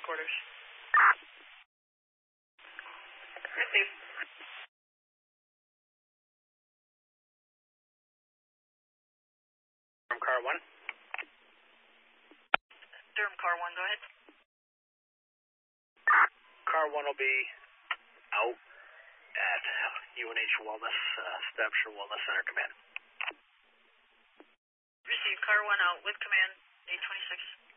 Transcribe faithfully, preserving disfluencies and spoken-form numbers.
quarters. Receive. Durham Car one. Durham Car one, go ahead. Car one will be out at U N H Wellness, uh, Staffordshire Wellness Center Command. Receive. Car one out with command, eight twenty-six.